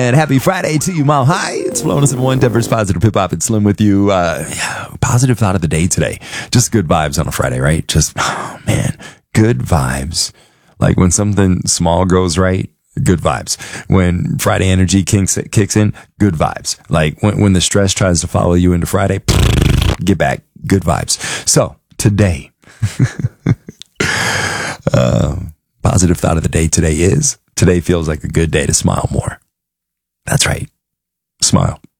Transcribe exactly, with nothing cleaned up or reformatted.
And happy Friday to you, Mile High. It's Flow one oh seven point one, Denver's Positive Hip Hop. It's Slim with you. Uh, yeah, positive thought of the day today. Just good vibes on a Friday, right? Just, oh, man, good vibes. Like when something small goes right, good vibes. When Friday energy kicks, kicks in, good vibes. Like when, when the stress tries to follow you into Friday, get back, good vibes. So today, uh, positive thought of the day today is, today feels like a good day to smile more. That's right. Smile.